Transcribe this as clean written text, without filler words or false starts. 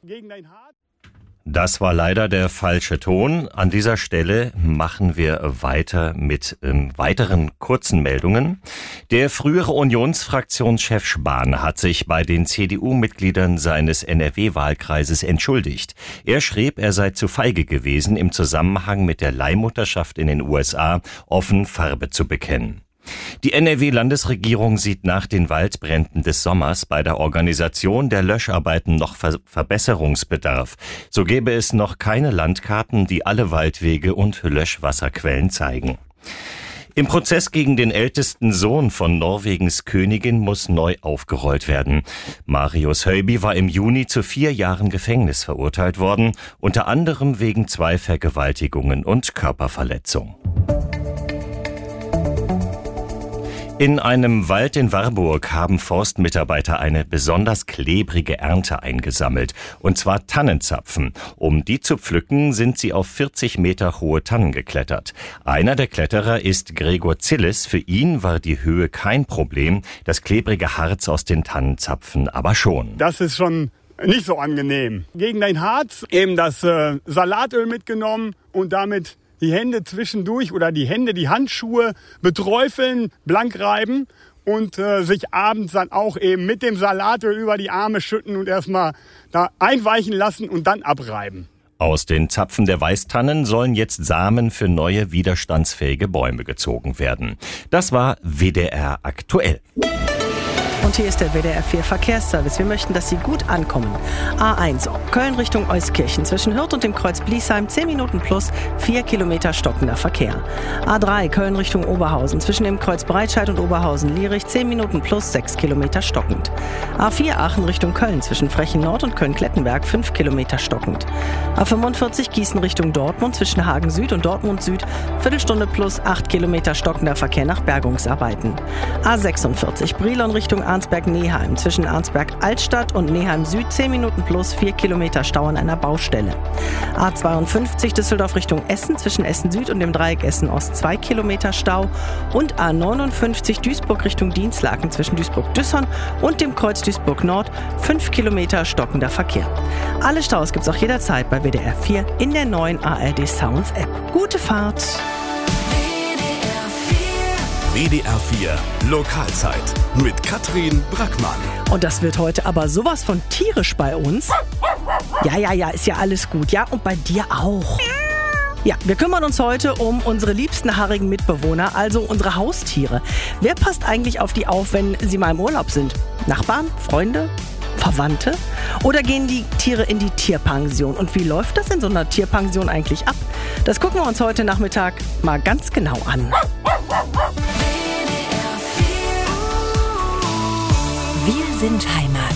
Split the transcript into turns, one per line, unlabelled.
Gegen dein Hart.
Das war leider der falsche Ton. An dieser Stelle machen wir weiter mit weiteren kurzen Meldungen. Der frühere Unionsfraktionschef Spahn hat sich bei den CDU-Mitgliedern seines NRW-Wahlkreises entschuldigt. Er schrieb, er sei zu feige gewesen, im Zusammenhang mit der Leihmutterschaft in den USA offen Farbe zu bekennen. Die NRW-Landesregierung sieht nach den Waldbränden des Sommers bei der Organisation der Löscharbeiten noch Verbesserungsbedarf. So gäbe es noch keine Landkarten, die alle Waldwege und Löschwasserquellen zeigen. Im Prozess gegen den ältesten Sohn von Norwegens Königin muss neu aufgerollt werden. Marius Höiby war im Juni zu 4 Jahren Gefängnis verurteilt worden, unter anderem wegen 2 Vergewaltigungen und Körperverletzung. In einem Wald in Warburg haben Forstmitarbeiter eine besonders klebrige Ernte eingesammelt, und zwar Tannenzapfen. Um die zu pflücken, sind sie auf 40 Meter hohe Tannen geklettert. Einer der Kletterer ist Gregor Zilles. Für ihn war die Höhe kein Problem, das klebrige Harz aus den Tannenzapfen aber schon.
Das ist schon nicht so angenehm. Gegen dein Harz eben das Salatöl mitgenommen und damit die Hände zwischendurch oder die Handschuhe beträufeln, blank reiben und sich abends dann auch eben mit dem Salatöl über die Arme schütten und erstmal da einweichen lassen und dann abreiben.
Aus den Zapfen der Weißtannen sollen jetzt Samen für neue widerstandsfähige Bäume gezogen werden. Das war WDR aktuell.
Und hier ist der WDR 4 Verkehrsservice. Wir möchten, dass Sie gut ankommen. A1 Köln Richtung Euskirchen zwischen Hürth und dem Kreuz Bliesheim 10 Minuten plus 4 Kilometer stockender Verkehr. A3 Köln Richtung Oberhausen zwischen dem Kreuz Breitscheid und Oberhausen-Lierich 10 Minuten plus 6 Kilometer stockend. A4 Aachen Richtung Köln zwischen Frechen Nord und Köln-Klettenberg 5 Kilometer stockend. A45 Gießen Richtung Dortmund zwischen Hagen Süd und Dortmund Süd Viertelstunde plus 8 Kilometer stockender Verkehr nach Bergungsarbeiten. A46 Brilon Richtung Arnsberg-Neheim zwischen Arnsberg-Altstadt und Neheim-Süd 10 Minuten plus 4 Kilometer Stau an einer Baustelle. A52 Düsseldorf Richtung Essen zwischen Essen-Süd und dem Dreieck Essen-Ost 2 Kilometer Stau und A59 Duisburg Richtung Dienstlaken zwischen Duisburg-Düssern und dem Kreuz Duisburg-Nord 5 Kilometer stockender Verkehr. Alle Staus gibt's auch jederzeit bei WDR 4 in der neuen ARD Sounds App. Gute Fahrt!
WDR 4 Lokalzeit mit Katrin Brackmann.
Und das wird heute aber sowas von tierisch bei uns. Ja, ist ja alles gut. Ja, und bei dir auch. Ja, wir kümmern uns heute um unsere liebsten haarigen Mitbewohner, also unsere Haustiere. Wer passt eigentlich auf die auf, wenn sie mal im Urlaub sind? Nachbarn? Freunde? Verwandte? Oder gehen die Tiere in die Tierpension? Und wie läuft das in so einer Tierpension eigentlich ab? Das gucken wir uns heute Nachmittag mal ganz genau an.
Wir sind Heimat.